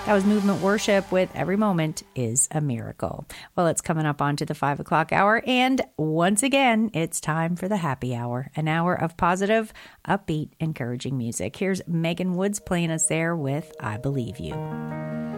That was Movement Worship with Every Moment is a Miracle. Well, it's coming up onto the 5 o'clock hour, and once again, it's time for the happy hour, an hour of positive, upbeat, encouraging music. Here's Megan Woods playing us there with I Believe You.